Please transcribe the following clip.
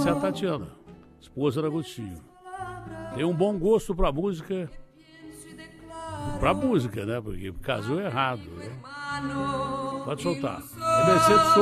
Essa é a Tatiana, esposa do Agostinho. Tem um bom gosto pra música. Pra música, né? Porque casou errado. Né? Pode soltar. MSC